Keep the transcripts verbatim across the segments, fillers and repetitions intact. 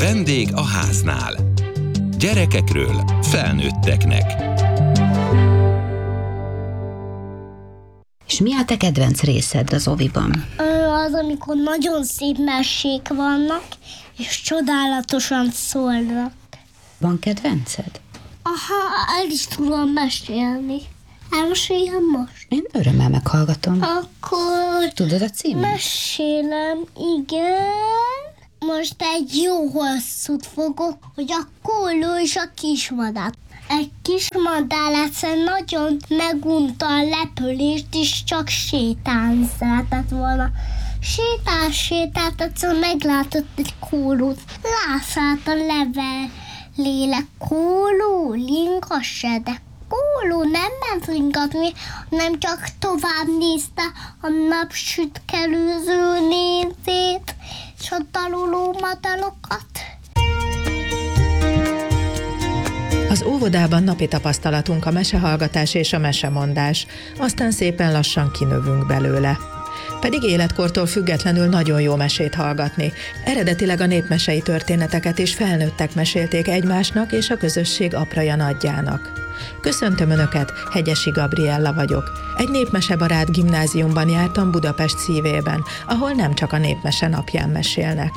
Vendég a háznál. Gyerekekről felnőtteknek. És mi a te kedvenc részed az oviban? Az, amikor nagyon szép mesék vannak, és csodálatosan szólnak. Van kedvenced? Aha, el is tudom mesélni. Elmeséljem most? Én örömmel meghallgatom. Akkor... Tudod a címet? Mesélem, igen. Most egy jó hosszút fogok, hogy a kóló és a kismadár. Egy kismadár egyszer nagyon megunta a lepölést, és csak sétálni szeretett volna. Sétál, sétált, egyszer meglátott egy kólót. Lászállt a levelére. Kóló, linga se, de kóló nem ment ringatni, hanem csak tovább nézte a napsütkelőző nézét és a daloló madalokat. Az óvodában napi tapasztalatunk a mesehallgatás és a mesemondás, aztán szépen lassan kinövünk belőle. Pedig életkortól függetlenül nagyon jó mesét hallgatni. Eredetileg a népmesei történeteket is felnőttek mesélték egymásnak és a közösség apraja nagyjának. Köszöntöm Önöket, Hegyesi Gabriella vagyok. Egy népmesebarát gimnáziumban jártam Budapest szívében, ahol nem csak a népmese napján mesélnek.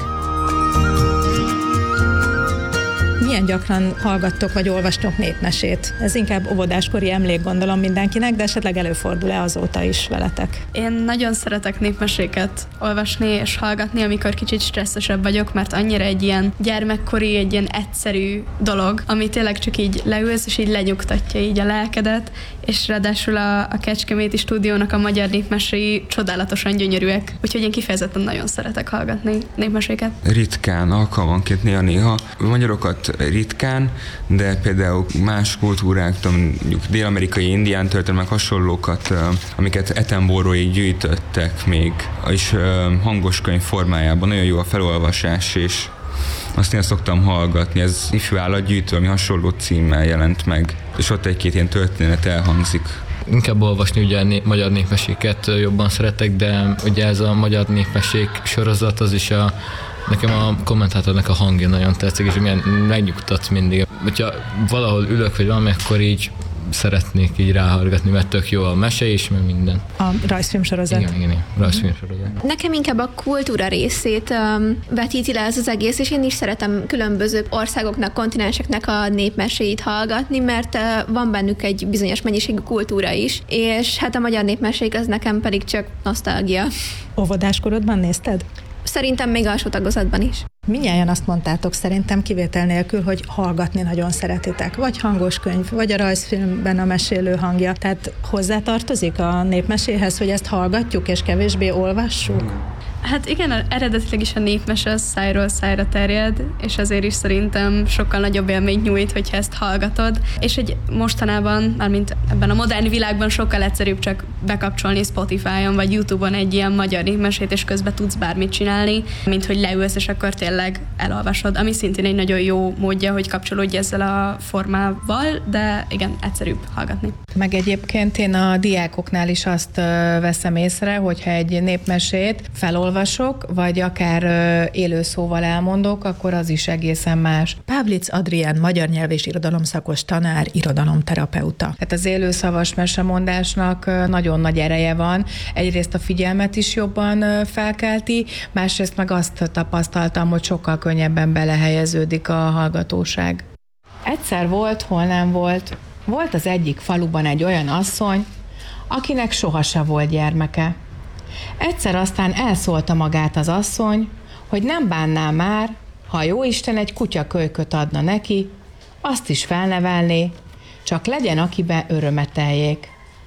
Milyen gyakran hallgattok vagy olvastok népmesét? Ez inkább óvodáskori emlék, gondolom mindenkinek, de esetleg előfordul-e azóta is veletek? Én nagyon szeretek népmeséket olvasni és hallgatni, amikor kicsit stresszesebb vagyok, mert annyira egy ilyen gyermekkori, egy ilyen egyszerű dolog, ami tényleg csak így leülsz, és így lenyugtatja így a lelkedet, és ráadásul a, a Kecskeméti stúdiónak a magyar népmeséi csodálatosan gyönyörűek, úgyhogy én kifejezetten nagyon szeretek hallgatni népmeséket. Ritkán, alkalmanként néha-néha. Magyarokat ritkán, de például más kultúrák, mondjuk dél-amerikai indián történelmek hasonlókat, amiket Attenborough gyűjtöttek még, és hangos könyv formájában nagyon jó a felolvasás, és azt én szoktam hallgatni. Ez Ifjú állatgyűjtő, ami hasonló címmel jelent meg, és ott egy-két ilyen történet elhangzik. Inkább olvasni ugye né- magyar népmeséket jobban szeretek, de ugye ez a magyar népmesék sorozat, az is a nekem a kommentátornak a hangja nagyon tetszik, és milyen megnyugtat mindig. Hogyha valahol ülök, vagy valami, akkor így szeretnék így ráhallgatni, mert tök jó a mese is, meg minden. A rajzfilm sorozat? Igen, igen, igen. Rajzfilm sorozat. Nekem inkább a kultúra részét um, vetíti le ez az egész, és én is szeretem különböző országoknak, kontinenseknek a népmeséit hallgatni, mert uh, van bennük egy bizonyos mennyiségű kultúra is, és hát a magyar népmesék az nekem pedig csak nosztalgia. Óvodáskorodban nézted? Szerintem még alsó tagozatban is. Mindnyájan azt mondtátok szerintem kivétel nélkül, hogy hallgatni nagyon szeretitek. Vagy hangos könyv, vagy a rajzfilmben a mesélő hangja. Tehát hozzátartozik a népmeséhez, hogy ezt hallgatjuk és kevésbé olvassuk? Hát igen, eredetileg is a népmese az szájról szájra terjed, és azért is szerintem sokkal nagyobb élményt nyújt, hogyha ezt hallgatod. És egy mostanában, mármint ebben a modern világban sokkal egyszerűbb csak bekapcsolni Spotify-on vagy YouTube-on egy ilyen magyar népmesét, és közben tudsz bármit csinálni, mint hogy leülsz, és akkor tényleg elolvasod, ami szintén egy nagyon jó módja, hogy kapcsolódj ezzel a formával, de igen, egyszerűbb hallgatni. Meg egyébként én a diákoknál is azt veszem észre, hogyha egy népmesét felolvasok, vagy akár élő szóval elmondok, akkor az is egészen más. Pavlic Adrián, magyar nyelv és irodalomszakos tanár, irodalomterapeuta. Hát az élőszavas mesemondásnak nagyon nagy ereje van. Egyrészt a figyelmet is jobban felkelti, másrészt meg azt tapasztaltam, hogy sokkal könnyebben belehelyeződik a hallgatóság. Egyszer volt, hol nem volt. Volt az egyik faluban egy olyan asszony, akinek sohasem volt gyermeke. Egyszer aztán elszólta magát az asszony, hogy nem bánná már, ha a jóisten egy kutyakölyköt adna neki, azt is felnevelné, csak legyen, akiben örömeteljék.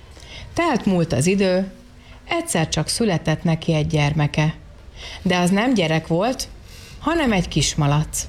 Telt múlt az idő, egyszer csak született neki egy gyermeke. De az nem gyerek volt, hanem egy kismalac.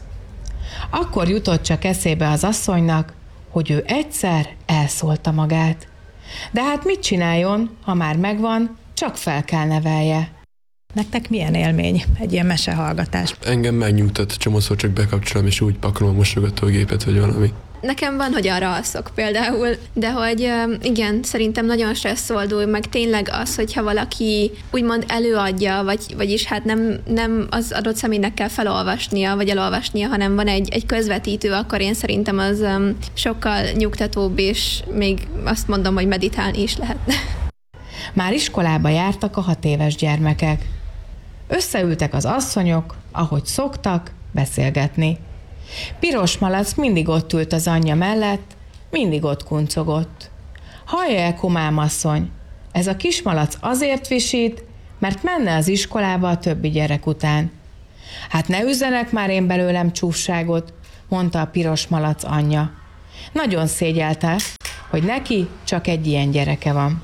Akkor jutott csak eszébe az asszonynak, hogy ő egyszer elszólta magát. De hát mit csináljon, ha már megvan, csak fel kell nevelje. Nektek milyen élmény egy ilyen mesehallgatás? Engem megnyugtat, csomószor csak bekapcsolom, és úgy pakolom a mosogatógépet, vagy valami. Nekem van, hogy arra alszok például, de hogy igen, szerintem nagyon stresszoldó, meg tényleg az, hogyha valaki úgymond előadja, vagy, vagyis hát nem, nem az adott személynek kell felolvasnia, vagy elolvasnia, hanem van egy, egy közvetítő, akkor én szerintem az um, sokkal nyugtatóbb, és még azt mondom, hogy meditálni is lehetne. Már iskolába jártak a hat éves gyermekek. Összeültek az asszonyok, ahogy szoktak, beszélgetni. Piros malac mindig ott ült az anyja mellett, mindig ott kuncogott. Hallja-e, kumámasszony, ez a kismalac azért visít, mert menne az iskolába a többi gyerek után. Hát ne üzzenek már én belőlem csúfságot, mondta a piros malac anyja. Nagyon szégyelte, hogy neki csak egy ilyen gyereke van.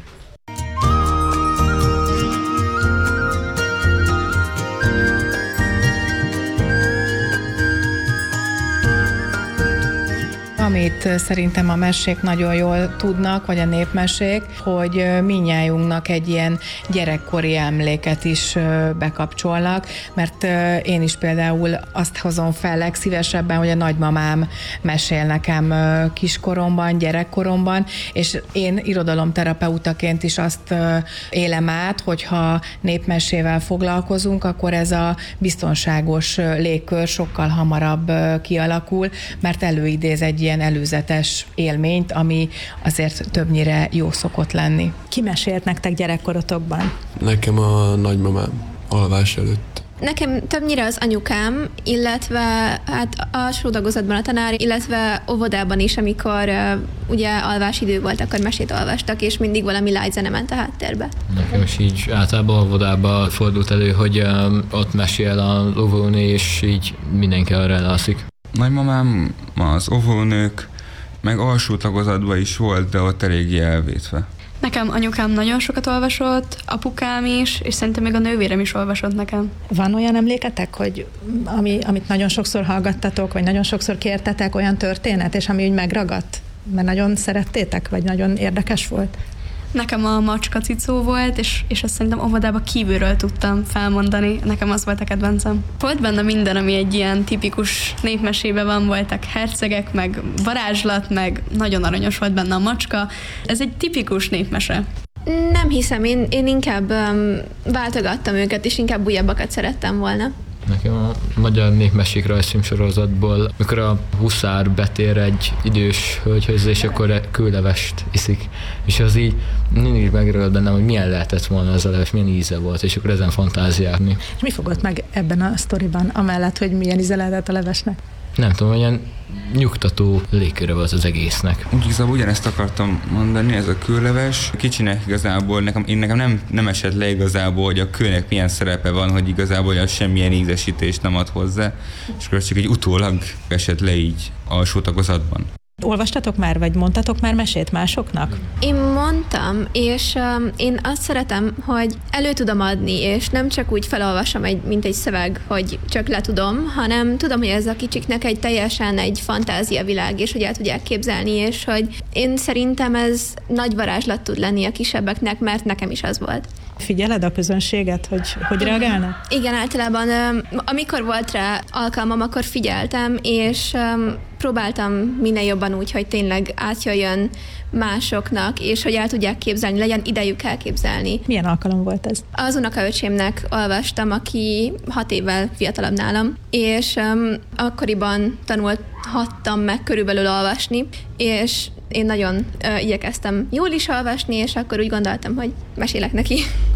Amit szerintem a mesék nagyon jól tudnak, vagy a népmesék, hogy mindnyájunknak egy ilyen gyerekkori emléket is bekapcsolnak, mert én is például azt hozom fel legszívesebben, hogy a nagymamám mesél nekem kiskoromban, gyerekkoromban, és én irodalomterapeutaként is azt élem át, hogyha népmesével foglalkozunk, akkor ez a biztonságos légkör sokkal hamarabb kialakul, mert előidéz egy ilyen előzetes élményt, ami azért többnyire jó szokott lenni. Ki mesélt nektek gyerekkorotokban? Nekem a nagymamám alvás előtt. Nekem többnyire az anyukám, illetve hát alsó tagozatban a tanár, illetve óvodában is, amikor uh, ugye alvásidő volt, akkor mesét olvastak, és mindig valami light zene ment a háttérbe. Nekem is így általában óvodában fordult elő, hogy um, ott mesél az óvónő, és így mindenki arra elalszik. Nagymamám, az óvónők, meg alsó tagozatban is volt, de ott eléggé elvétve. Nekem anyukám nagyon sokat olvasott, apukám is, és szerintem még a nővérem is olvasott nekem. Van olyan emléketek, hogy ami, amit nagyon sokszor hallgattatok, vagy nagyon sokszor kértetek, olyan történet, és ami úgy megragadt? Mert nagyon szerettétek, vagy nagyon érdekes volt? Nekem a macska cicó volt, és, és azt szerintem óvodában kívülről tudtam felmondani. Nekem az volt a kedvencem. Volt benne minden, ami egy ilyen tipikus népmesében van, voltak hercegek, meg varázslat, meg nagyon aranyos volt benne a macska. Ez egy tipikus népmese. Nem hiszem, én, én inkább um, váltogattam őket, és inkább újabbakat szerettem volna. Nekem a magyar népmesék rajzfilmsorozatból, mikor a huszár betér egy idős hölgyhöz, és akkor kőlevest iszik, és az így mindig megragad bennem, hogy milyen lehetett volna ez a leves, milyen íze volt, és akkor ezen fantáziálni. És mi fogott meg ebben a sztoriban, amellett, hogy milyen íze lehetett a levesnek? Nem tudom, olyan nyugtató légköre volt az egésznek. Úgy igazából ugyanezt akartam mondani, ez a kőleves. Kicsinek igazából, nekem, én nekem nem, nem esett le igazából, hogy a kőnek milyen szerepe van, hogy igazából hogy semmilyen ízesítést nem ad hozzá, és akkor csak egy utólag esett le így alsó tagozatban. Olvastatok már, vagy mondtatok már mesét másoknak? Én mondtam, és um, én azt szeretem, hogy elő tudom adni, és nem csak úgy felolvasom, egy, mint egy szöveg, hogy csak letudom, hanem tudom, hogy ez a kicsiknek egy teljesen egy fantáziavilág, és hogy el tudják képzelni, és hogy én szerintem ez nagy varázslat tud lenni a kisebbeknek, mert nekem is az volt. Figyeled a közönséget, hogy hogy reagálnak? Igen, általában amikor volt rá alkalmam, akkor figyeltem, és próbáltam minél jobban úgy, hogy tényleg átjöjjön másoknak, és hogy el tudják képzelni, legyen idejük elképzelni. Milyen alkalom volt ez? Az unokaöcsémnek olvastam, aki hat évvel fiatalabb nálam, és um, akkoriban tanulhattam meg körülbelül olvasni, és én nagyon uh, igyekeztem jól is olvasni, és akkor úgy gondoltam, hogy mesélek neki.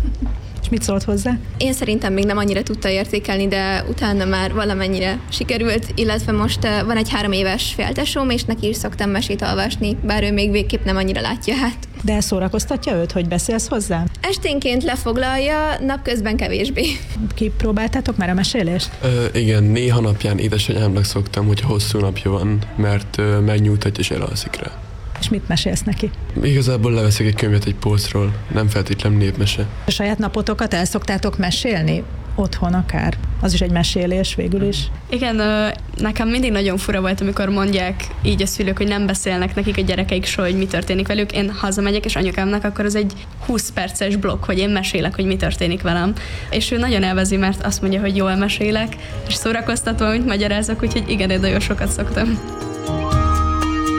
És mit szólt hozzá? Én szerintem még nem annyira tudta értékelni, de utána már valamennyire sikerült, illetve most uh, van egy három éves féltesóm, és neki is szoktam mesét olvasni, bár ő még végképp nem annyira látja át. De szórakoztatja őt, hogy beszélsz hozzá? Esténként lefoglalja, napközben kevésbé. Kipróbáltátok már a mesélést? Ö, igen, néha napján édesanyámnak szoktam, hogy hosszú napja van, mert ö, megnyújtatja és elalszik rá. És mit mesélsz neki? Igazából leveszek egy könyvet egy polcról, nem feltétlenül népmese. A saját napotokat el szoktátok mesélni? Otthon akár? Az is egy mesélés végül is. Igen, nekem mindig nagyon fura volt, amikor mondják így a szülők, hogy nem beszélnek nekik a gyerekeik soha, hogy mi történik velük. Én hazamegyek, és anyukámnak akkor az egy húsz perces blokk, hogy én mesélek, hogy mi történik velem. És ő nagyon élvezi, mert azt mondja, hogy jól mesélek, és szórakoztató, amit magyarázok, úgyhogy igen, én nagyon sokat szoktam.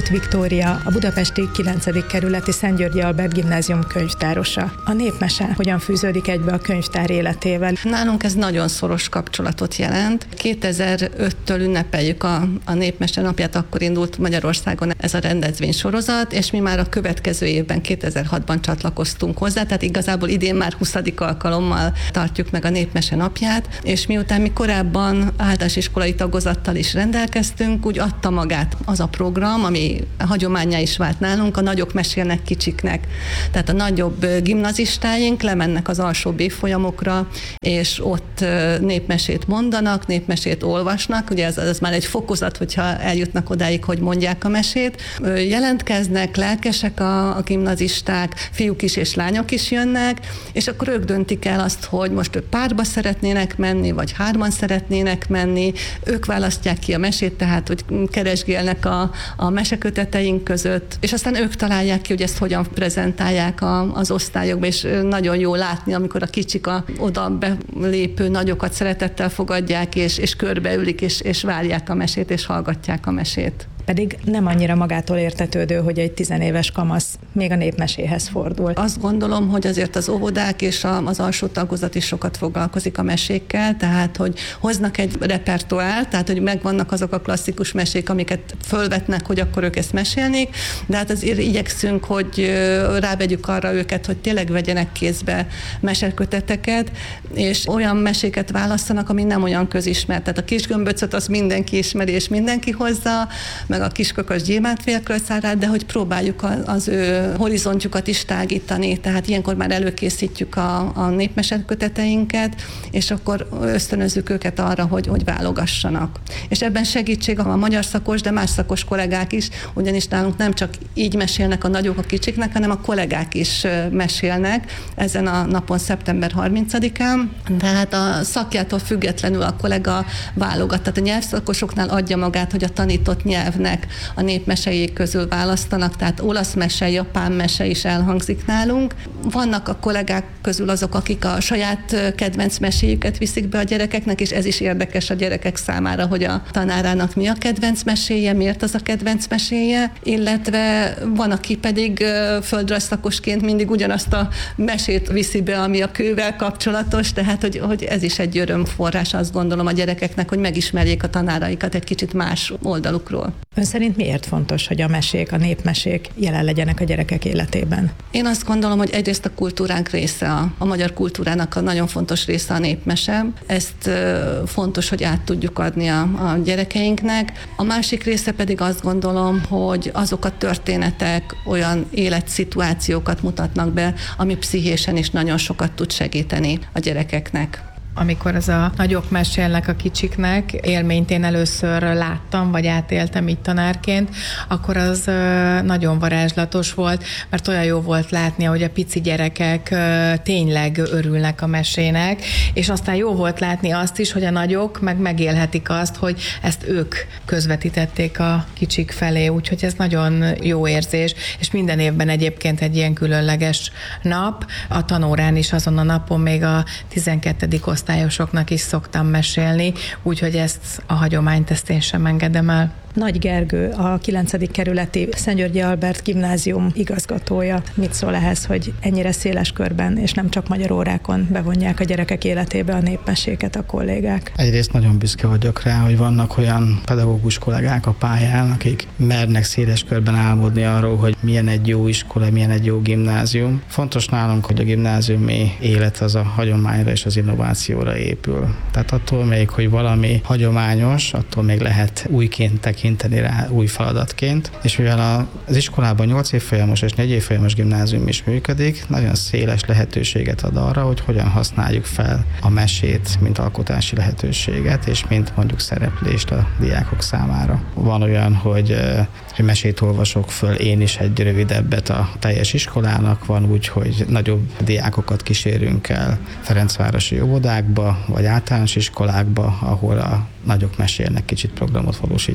Tóth Viktória, a budapesti kilencedik kerületi Szent-Györgyi Albert Gimnázium könyvtárosa. A népmese hogyan fűződik egybe a könyvtár életével? Nálunk ez nagyon szoros kapcsolatot jelent. kétezer-öttől ünnepeljük a, a Népmese napját, akkor indult Magyarországon ez a rendezvénysorozat, és mi már a következő évben, kétezer-hatban csatlakoztunk hozzá, tehát igazából idén már huszadik alkalommal tartjuk meg a Népmese napját, és miután mi korábban általános iskolai tagozattal is rendelkeztünk, úgy adta magát az a program, ami hagyománnyá is vált nálunk, a nagyok mesélnek kicsiknek. Tehát a nagyobb gimnazistáink lemennek az alsóbb évfolyamokra, és ott népmesét mondanak, népmesét olvasnak, ugye ez, ez már egy fokozat, hogyha eljutnak odáig, hogy mondják a mesét. Jelentkeznek, lelkesek a, a gimnazisták, fiúk is és lányok is jönnek, és akkor ők döntik el azt, hogy most ők párba szeretnének menni, vagy hárman szeretnének menni, ők választják ki a mesét, tehát hogy keresgélnek a, a meseköteteink között, és aztán ők találják ki, hogy ezt hogyan prezentálják a, az osztályokba, és nagyon jó látni, amikor a kicsik a oda belépő nagyokat szeretettel fogadják, és, és körbeülik, és, és várják a mesét, és hallgatják a mesét. Pedig nem annyira magától értetődő, hogy egy tizenéves kamasz még a népmeséhez fordul. Azt gondolom, hogy azért az óvodák és az alsó tagozat is sokat foglalkozik a mesékkel, tehát hogy hoznak egy repertoárt, tehát hogy megvannak azok a klasszikus mesék, amiket fölvetnek, hogy akkor ők ezt mesélnék, de hát azért igyekszünk, hogy rávegyük arra őket, hogy tényleg vegyenek kézbe meseköteteket, és olyan meséket választanak, ami nem olyan közismert. Tehát a Kisgömböcöt azt mindenki ismeri, és mindenki hozza, meg a Kiskakas gyémánt félkörszárát, de hogy próbáljuk az ő horizontjukat is tágítani, tehát ilyenkor már előkészítjük a, a népmeseköteteinket, és akkor ösztönözzük őket arra, hogy, hogy válogassanak. És ebben segítség a magyar szakos, de más szakos kollégák is, ugyanis nálunk nem csak így mesélnek a nagyok a kicsiknek, hanem a kollégák is mesélnek ezen a napon, szeptember harmincadikán. Tehát a szakjától függetlenül a kollega válogat, tehát a nyelvszakosoknál adja magát, hogy a tanított nyelvnek a népmeséjék közül választanak, tehát olasz mese, japán mese is elhangzik nálunk. Vannak a kollégák közül azok, akik a saját kedvenc meséjüket viszik be a gyerekeknek, és ez is érdekes a gyerekek számára, hogy a tanárának mi a kedvenc meséje, miért az a kedvenc meséje, illetve van, aki pedig földrajzszakosként mindig ugyanazt a mesét viszi be, ami a kővel kapcsolatos, tehát hogy, hogy ez is egy örömforrás, azt gondolom a gyerekeknek, hogy megismerjék a tanáraikat egy kicsit más oldalukról. Ön szerint miért fontos, hogy a mesék, a népmesék jelen legyenek a gyerekek életében? Én azt gondolom, hogy egyrészt a kultúránk része, a, a magyar kultúrának a nagyon fontos része a népmese. Ezt ö, fontos, hogy át tudjuk adni a, a gyerekeinknek. A másik része pedig azt gondolom, hogy azok a történetek olyan életszituációkat mutatnak be, ami pszichésen is nagyon sokat tud segíteni a gyerekeknek. Amikor az a nagyok mesélnek a kicsiknek, élményt én először láttam, vagy átéltem így tanárként, akkor az nagyon varázslatos volt, mert olyan jó volt látni, hogy a pici gyerekek tényleg örülnek a mesének, és aztán jó volt látni azt is, hogy a nagyok meg megélhetik azt, hogy ezt ők közvetítették a kicsik felé, úgyhogy ez nagyon jó érzés, és minden évben egyébként egy ilyen különleges nap. A tanórán is azon a napon még a tizenkettedik osztályosoknak is szoktam mesélni, úgyhogy ezt a hagyományt, ezt én sem engedem el. Nagy Gergő, a kilencedik kerületi Szent-Györgyi Albert Gimnázium igazgatója. Mit szól ehhez, hogy ennyire széles körben, és nem csak magyar órákon bevonják a gyerekek életébe a népmeséket a kollégák? Egyrészt nagyon büszke vagyok rá, hogy vannak olyan pedagógus kollégák a pályán, akik mernek széles körben álmodni arról, hogy milyen egy jó iskola, milyen egy jó gimnázium. Fontos nálunk, hogy a gimnáziumi élet az a hagyományra és az innovációra épül. Tehát attól még, hogy valami hagyományos, attól még lehet újként tekinteni rá, új feladatként. És mivel az iskolában nyolc évfolyamos és négy évfolyamos gimnázium is működik, nagyon széles lehetőséget ad arra, hogy hogyan használjuk fel a mesét, mint alkotási lehetőséget, és mint mondjuk szereplést a diákok számára. Van olyan, hogy, hogy mesét olvasok föl én is egy rövidebbet a teljes iskolának, van úgy, hogy nagyobb diákokat kísérünk el ferencvárosi óvodákba, vagy általános iskolákba, ahol a nagyok mesélnek kicsit programot valósítjuk meg.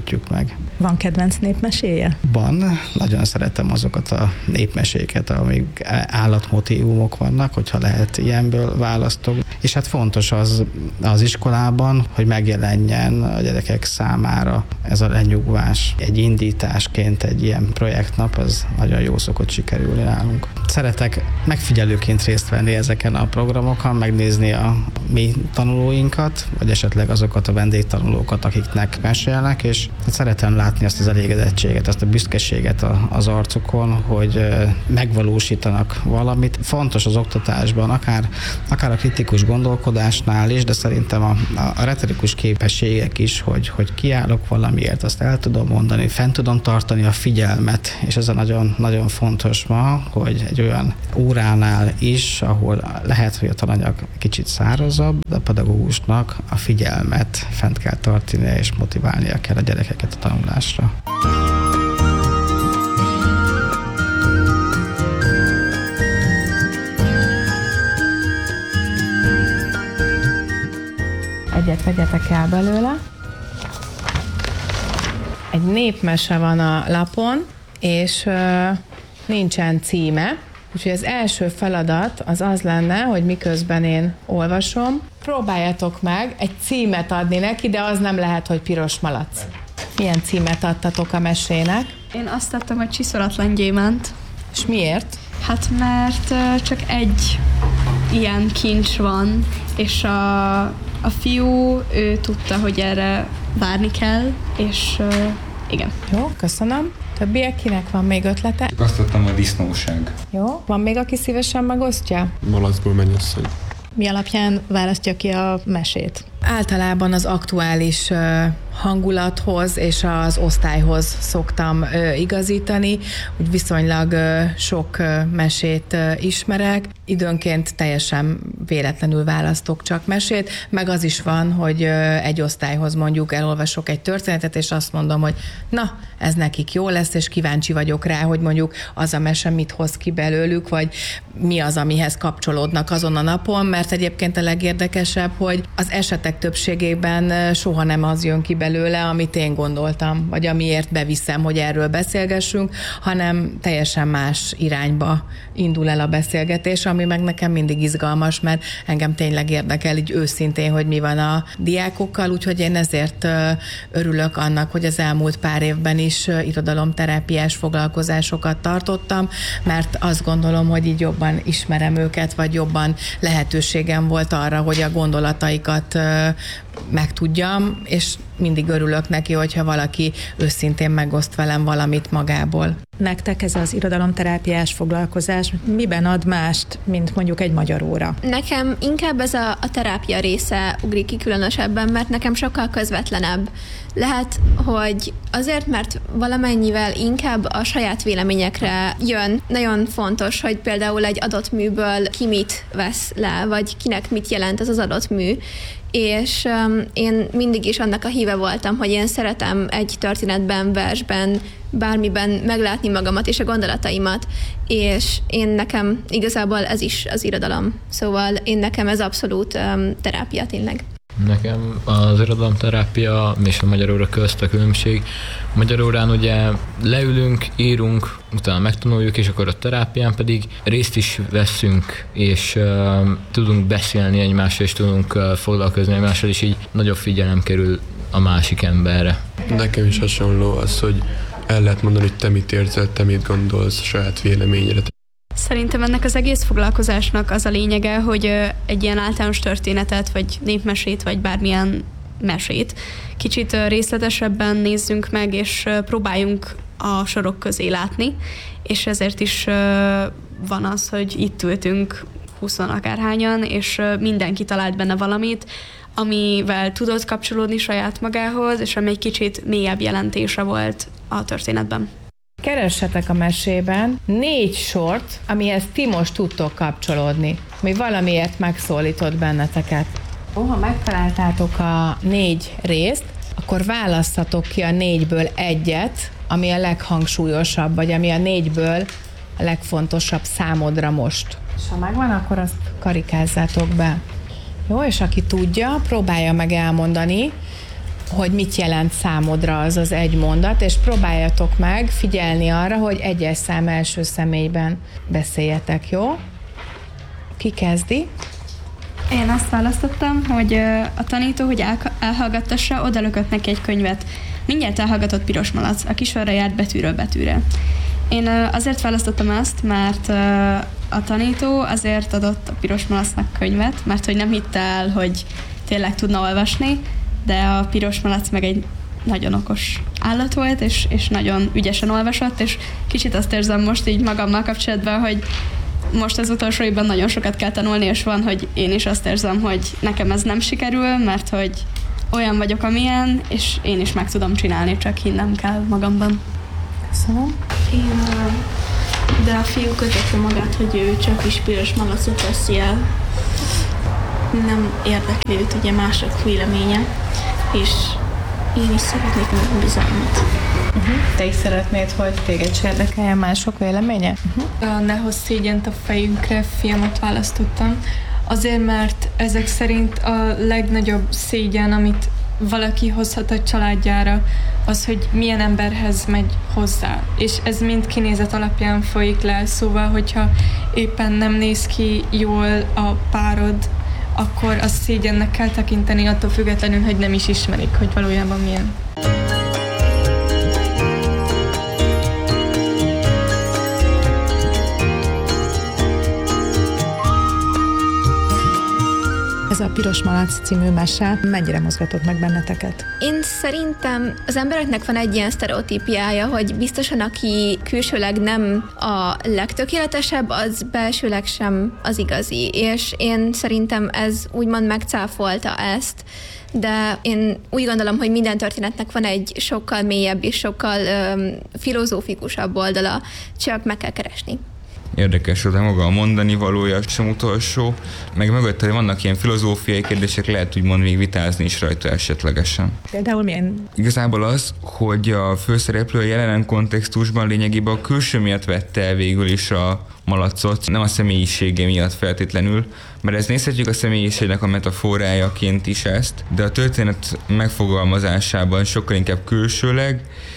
meg. Van kedvenc népmeséje? Van, nagyon szeretem azokat a népmeséket, amik állatmotívumok vannak, hogyha lehet ilyenből választok. És hát fontos az az iskolában, hogy megjelenjen a gyerekek számára ez a lenyugvás. Egy indításként egy ilyen projektnap, az nagyon jó szokott sikerülni nálunk. Szeretek megfigyelőként részt venni ezeken a programokon, megnézni a mi tanulóinkat, vagy esetleg azokat a vendégtanulókat, akiknek mesélnek, és szeretem látni azt az elégedettséget, azt a büszkeséget az arcukon, hogy megvalósítanak valamit. Fontos az oktatásban, akár, akár a kritikus gondolkodásnál is, de szerintem a, a retorikus képességek is, hogy, hogy kiállok valamiért, azt el tudom mondani, fent tudom tartani a figyelmet, és ez a nagyon, nagyon fontos ma, hogy egy olyan óránál is, ahol lehet, hogy a tananyag kicsit szárazabb, de a pedagógusnak a figyelmet fent kell tartani, és motiválnia kell a gyerekeket a tanulásra. Egyet vegyetek el belőle. Egy népmese van a lapon, és uh, nincsen címe, úgyhogy az első feladat az az lenne, hogy miközben én olvasom, próbáljatok meg egy címet adni neki, de az nem lehet, hogy piros malac. Milyen címet adtatok a mesének? Én azt adtam, hogy Csiszolatlan gyémánt. És miért? Hát mert uh, csak egy ilyen kincs van, és a, a fiú, ő tudta, hogy erre várni kell, és uh, igen. Jó, köszönöm. Többiek, kinek van még ötlete? Csak azt adtam, a disznóság. Jó, van még, aki szívesen megosztja? Malacból mennyasszony. Mi alapján választja ki a mesét? Általában az aktuális uh, hangulathoz és az osztályhoz szoktam uh, igazítani, úgy viszonylag uh, sok uh, mesét uh, ismerek, időnként teljesen véletlenül választok csak mesét, meg az is van, hogy uh, egy osztályhoz mondjuk elolvasok egy történetet, és azt mondom, hogy na, ez nekik jó lesz, és kíváncsi vagyok rá, hogy mondjuk az a mese mit hoz ki belőlük, vagy mi az, amihez kapcsolódnak azon a napon, mert egyébként a legérdekesebb, hogy az esetek többségében soha nem az jön ki belőle, amit én gondoltam, vagy amiért beviszem, hogy erről beszélgessünk, hanem teljesen más irányba indul el a beszélgetés, ami meg nekem mindig izgalmas, mert engem tényleg érdekel így őszintén, hogy mi van a diákokkal, úgyhogy én ezért örülök annak, hogy az elmúlt pár évben is irodalomterápiás foglalkozásokat tartottam, mert azt gondolom, hogy így jobban ismerem őket, vagy jobban lehetőségem volt arra, hogy a gondolataikat megtudjam, és mindig örülök neki, hogyha valaki őszintén megoszt velem valamit magából. Nektek ez az irodalomterápiás foglalkozás miben ad mást, mint mondjuk egy magyar óra? Nekem inkább ez a, a terápia része ugrik ki különösebben, mert nekem sokkal közvetlenebb. Lehet, hogy azért, mert valamennyivel inkább a saját véleményekre jön. Nagyon fontos, hogy például egy adott műből ki mit vesz le, vagy kinek mit jelent ez az adott mű, és um, én mindig is annak a híve voltam, hogy én szeretem egy történetben, versben, bármiben meglátni magamat és a gondolataimat, és én nekem igazából ez is az irodalom. Szóval én nekem ez abszolút um, terápia tényleg. Nekem az irodalomterápia és a magyar óra közt a különbség. A magyar órán ugye leülünk, írunk, utána megtanuljuk, és akkor a terápián pedig részt is veszünk, és uh, tudunk beszélni egymással, és tudunk uh, foglalkozni egymással, és így nagyobb figyelem kerül a másik emberre. Nekem is hasonló az, hogy el lehet mondani, hogy te mit érzel, te mit gondolsz a saját véleményedre. Szerintem ennek az egész foglalkozásnak az a lényege, hogy egy ilyen általános történetet, vagy népmesét, vagy bármilyen mesét kicsit részletesebben nézzünk meg, és próbáljunk a sorok közé látni, és ezért is van az, hogy itt ültünk huszon akárhányan, és mindenki talált benne valamit, amivel tudott kapcsolódni saját magához, és ami egy kicsit mélyebb jelentése volt a történetben. Keressetek a mesében négy sort, amihez ti most tudtok kapcsolódni, ami valamiért megszólított benneteket. Ha megtaláltátok a négy részt, akkor választatok ki a négyből egyet, ami a leghangsúlyosabb, vagy ami a négyből a legfontosabb számodra most. És ha megvan, akkor azt karikázzátok be. Jó, és aki tudja, próbálja meg elmondani, hogy mit jelent számodra az az egy mondat, és próbáljatok meg figyelni arra, hogy egyes szám első személyben beszéljetek, jó? Ki kezdi? Én azt választottam, hogy a tanító, hogy elhallgattassa, odalökött neki egy könyvet. Mindjárt elhallgatott piros malac, a kisorra járt betűről betűre. Én azért választottam ezt, mert a tanító azért adott a piros malacnak könyvet, mert hogy nem hitte el, hogy tényleg tudna olvasni, de a piros malac meg egy nagyon okos állat volt, és, és nagyon ügyesen olvasott, és kicsit azt érzem most így magammal kapcsolatban, hogy most az utolsó évben nagyon sokat kell tanulni, és van, hogy én is azt érzem, hogy nekem ez nem sikerül, mert hogy olyan vagyok, amilyen, és én is meg tudom csinálni, csak hinnem kell magamban. Köszönöm. Én, de a fiú kötötte magát, hogy ő csak is piros malacot veszi el. Nem érdekli őt ugye mások véleménye, és én is szeretnék nagyon bizalmat. Uh-huh. Te is szeretnéd, hogy téged is érdekeljen mások véleménye? Uh-huh. A Ne hozz szégyent a fejünkre filmet választottam. Azért, mert ezek szerint a legnagyobb szégyen, amit valaki hozhat a családjára, az, hogy milyen emberhez megy hozzá. És ez mind kinézet alapján folyik le, szóval, hogyha éppen nem néz ki jól a párod, akkor azt szégyennek kell tekinteni, attól függetlenül, hogy nem is ismerik, hogy valójában milyen. Ez a Piros Malac című mese mennyire mozgatott meg benneteket? Én szerintem az embereknek van egy ilyen sztereotípiája, hogy biztosan aki külsőleg nem a legtökéletesebb, az belsőleg sem az igazi. És én szerintem ez úgymond megcáfolta ezt, de én úgy gondolom, hogy minden történetnek van egy sokkal mélyebb és sokkal öm, filozófikusabb oldala, csak meg kell keresni. Érdekes, de maga a mondani valója sem utolsó, meg mögötte vannak ilyen filozófiai kérdések, lehet úgymond még vitázni is rajta esetlegesen. Például milyen? Igazából az, hogy a főszereplő a jelen kontextusban lényegében a külső miatt vette el végül is a malacot, nem a személyisége miatt feltétlenül, mert ez nézhetjük a személyiségnek a metaforájaként is ezt, de a történet megfogalmazásában sokkal inkább külsőleg,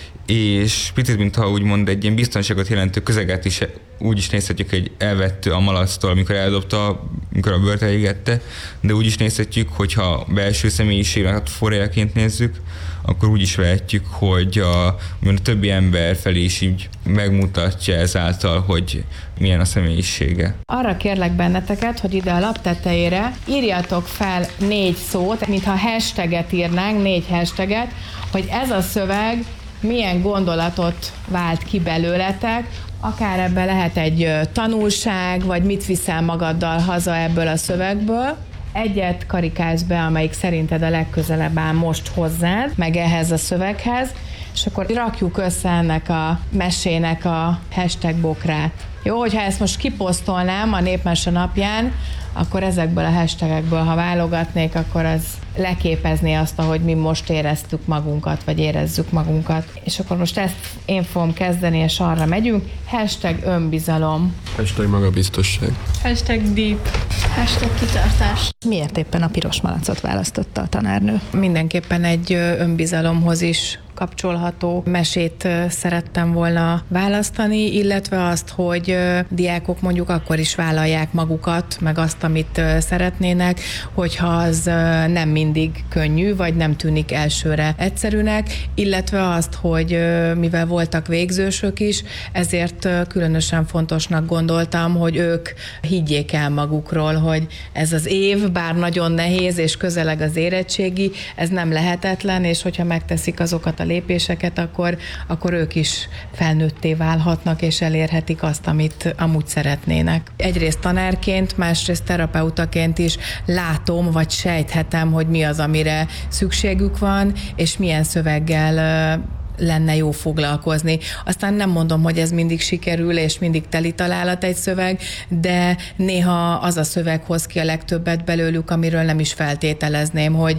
és picit, mintha úgymond egy ilyen biztonságot jelentő közeget is úgy is nézhetjük, hogy elvette a malactól, amikor eldobta, amikor a bőrt elégette, de úgy is nézhetjük, hogyha belső személyiségnek forrájaként nézzük, akkor úgy is vehetjük, hogy a, a többi ember felé is így megmutatja ezáltal, hogy milyen a személyisége. Arra kérlek benneteket, hogy ide a lap tetejére írjatok fel négy szót, mintha hashtaget írnánk, négy hashtaget, hogy ez a szöveg milyen gondolatot vált ki belőletek, akár ebben lehet egy tanulság, vagy mit viszel magaddal haza ebből a szövegből. Egyet karikálsz be, amelyik szerinted a legközelebb áll most hozzád, meg ehhez a szöveghez, és akkor rakjuk össze ennek a mesének a hashtag bokrát. Jó, hogyha ezt most kiposztolnám a Népmese napján, akkor ezekből a hashtagekből, ha válogatnék, akkor az leképezné azt, ahogy mi most éreztük magunkat, vagy érezzük magunkat. És akkor most ezt én fogom kezdeni, és arra megyünk. Hashtag önbizalom. Hashtag magabiztosság. Hashtag deep. Hashtag kitartás. Miért éppen a piros malacot választotta a tanárnő? Mindenképpen egy önbizalomhoz is kapcsolható mesét szerettem volna választani, illetve azt, hogy diákok mondjuk akkor is vállalják magukat, meg azt, amit szeretnének, hogyha az nem mindig könnyű, vagy nem tűnik elsőre egyszerűnek, illetve azt, hogy mivel voltak végzősök is, ezért különösen fontosnak gondoltam, hogy ők higgyék el magukról, hogy ez az év, bár nagyon nehéz és közeleg az érettségi, ez nem lehetetlen, és hogyha megteszik azokat a lépéseket, akkor, akkor ők is felnőtté válhatnak, és elérhetik azt, amit amúgy szeretnének. Egyrészt tanárként, másrészt terapeutaként is látom, vagy sejthetem, hogy mi az, amire szükségük van, és milyen szöveggel lenne jó foglalkozni. Aztán nem mondom, hogy ez mindig sikerül, és mindig teli találat egy szöveg, de néha az a szöveg hoz ki a legtöbbet belőlük, amiről nem is feltételezném, hogy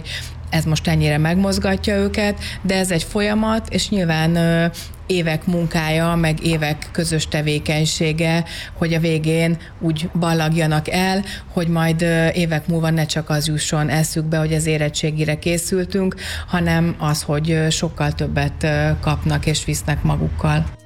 ez most ennyire megmozgatja őket, de ez egy folyamat, és nyilván évek munkája, meg évek közös tevékenysége, hogy a végén úgy ballagjanak el, hogy majd évek múlva ne csak az jusson eszükbe, hogy az érettségire készültünk, hanem az, hogy sokkal többet kapnak és visznek magukkal.